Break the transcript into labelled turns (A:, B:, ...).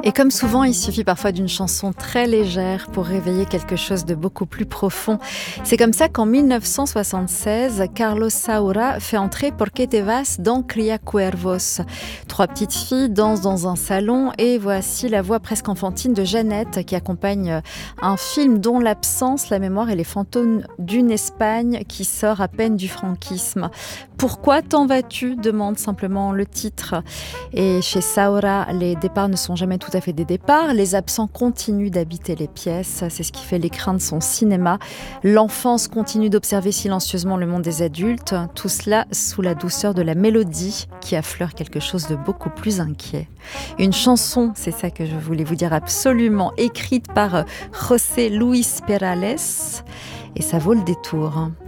A: Et comme souvent, il suffit parfois d'une chanson très légère pour réveiller quelque chose de beaucoup plus profond. C'est comme ça qu'en 1976, Carlos Saura fait entrer Por qué te vas dans Cría Cuervos. Trois petites filles dansent dans un salon et voici la voix presque enfantine de Jeannette qui accompagne un film dont l'absence, la mémoire et les fantômes d'une Espagne qui sort à peine du franquisme. Pourquoi t'en vas-tu ? Demande simplement le titre. Et chez Saura, les départs ne sont jamais tout à fait des départs. Les absents continuent d'habiter les pièces. C'est ce qui fait l'écrin de son cinéma. L'enfance continue d'observer silencieusement le monde des adultes. Tout cela sous la douceur de la mélodie qui affleure quelque chose de beaucoup plus inquiet. Une chanson, c'est ça que je voulais vous dire absolument, écrite par José Luis Perales. Et ça vaut le détour.